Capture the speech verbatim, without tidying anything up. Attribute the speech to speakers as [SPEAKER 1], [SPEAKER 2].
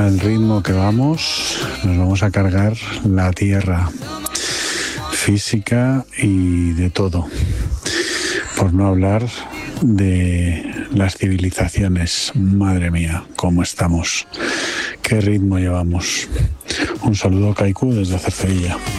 [SPEAKER 1] Al ritmo que vamos, nos vamos a cargar la tierra física y de todo. Por no hablar de las civilizaciones. Madre mía, cómo estamos. Qué ritmo llevamos. Un saludo, Kaiku, desde Cercedilla.